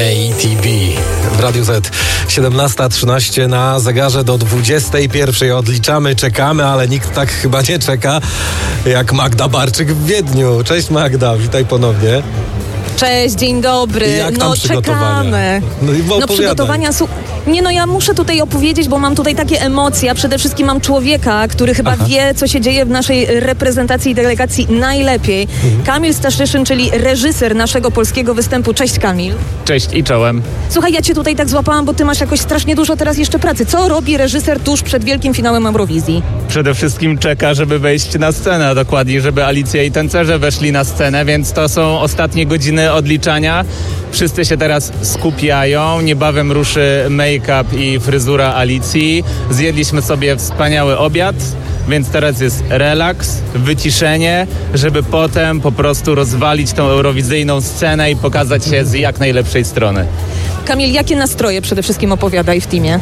ATB w Radiu Z. 17:13 na zegarze do 21:00. Odliczamy, czekamy, ale nikt tak chyba nie czeka jak Magda Barczyk w Wiedniu. Cześć Magda, witaj ponownie. Cześć, dzień dobry. Jak tam czekamy. Przygotowania. Ja muszę tutaj opowiedzieć, bo mam tutaj takie emocje. A przede wszystkim mam człowieka, który chyba wie, co się dzieje w naszej reprezentacji i delegacji najlepiej. Kamil Staszyszyn, czyli reżyser naszego polskiego występu. Cześć Kamil. Cześć i czołem. Słuchaj, ja cię tutaj tak złapałam, bo ty masz jakoś strasznie dużo teraz jeszcze pracy. Co robi reżyser tuż przed wielkim finałem Eurowizji? Przede wszystkim czeka, żeby wejść na scenę, a dokładnie, żeby Alicja i tancerze weszli na scenę, więc to są ostatnie godziny odliczania. Wszyscy się teraz skupiają, niebawem ruszy make-up i fryzura Alicji. Zjedliśmy sobie wspaniały obiad, więc teraz jest relaks, wyciszenie, żeby potem po prostu rozwalić tą eurowizyjną scenę i pokazać się z jak najlepszej strony. Kamil, jakie nastroje przede wszystkim opowiadaj w teamie?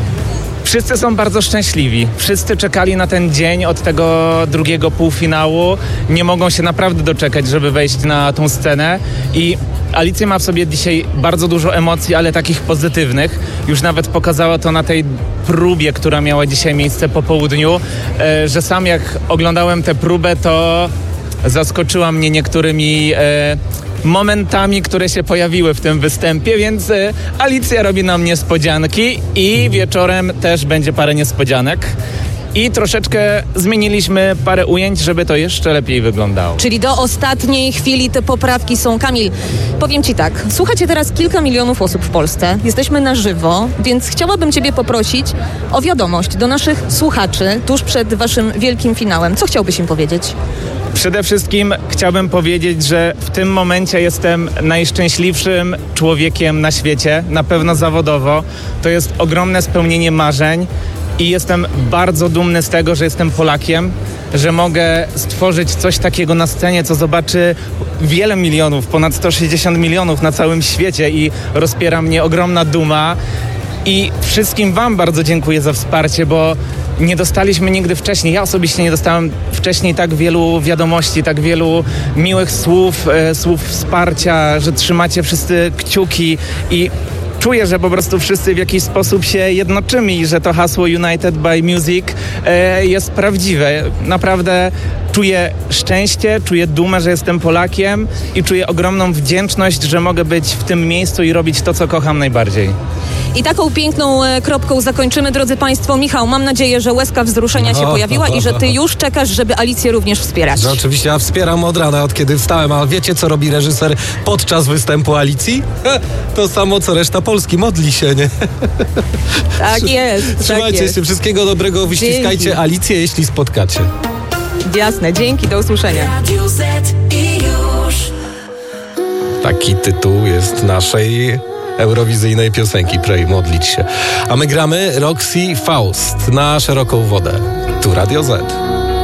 Wszyscy są bardzo szczęśliwi. Wszyscy czekali na ten dzień od tego drugiego półfinału. Nie mogą się naprawdę doczekać, żeby wejść na tą scenę. I Alicja ma w sobie dzisiaj bardzo dużo emocji, ale takich pozytywnych. Już nawet pokazała to na tej próbie, która miała dzisiaj miejsce po południu, że sam jak oglądałem tę próbę, to zaskoczyła mnie niektórymi momentami, które się pojawiły w tym występie, więc Alicja robi nam niespodzianki i wieczorem też będzie parę niespodzianek. I troszeczkę zmieniliśmy parę ujęć, żeby to jeszcze lepiej wyglądało. Czyli do ostatniej chwili te poprawki są. Kamil, powiem ci tak, słuchacie teraz kilka milionów osób w Polsce, jesteśmy na żywo, więc chciałabym ciebie poprosić o wiadomość do naszych słuchaczy tuż przed waszym wielkim finałem. Co chciałbyś im powiedzieć? Przede wszystkim chciałbym powiedzieć, że w tym momencie jestem najszczęśliwszym człowiekiem na świecie, na pewno zawodowo. To jest ogromne spełnienie marzeń i jestem bardzo dumny z tego, że jestem Polakiem, że mogę stworzyć coś takiego na scenie, co zobaczy wiele milionów, ponad 160 milionów na całym świecie i rozpiera mnie ogromna duma. I wszystkim wam bardzo dziękuję za wsparcie, bo nie dostaliśmy nigdy wcześniej, ja osobiście nie dostałem wcześniej tak wielu wiadomości, tak wielu miłych słów wsparcia, że trzymacie wszyscy kciuki i czuję, że po prostu wszyscy w jakiś sposób się jednoczymy i że to hasło United by Music jest prawdziwe. Naprawdę czuję szczęście, czuję dumę, że jestem Polakiem i czuję ogromną wdzięczność, że mogę być w tym miejscu i robić to, co kocham najbardziej. I taką piękną kropką zakończymy, drodzy Państwo. Michał, mam nadzieję, że łezka wzruszenia się pojawiła i że Ty już czekasz, żeby Alicję również wspierać. No oczywiście, ja wspieram od rana, od kiedy wstałem, a wiecie, co robi reżyser podczas występu Alicji? To samo, co reszta Polski, modli się, nie? Tak jest. Trzymajcie się, wszystkiego dobrego, wyściskajcie Dzięki. Alicję, jeśli spotkacie. Jasne, dzięki, do usłyszenia. Taki tytuł jest naszej eurowizyjnej piosenki Pray, modlić się. A my gramy Roxy Faust na szeroką wodę. Tu Radio Z.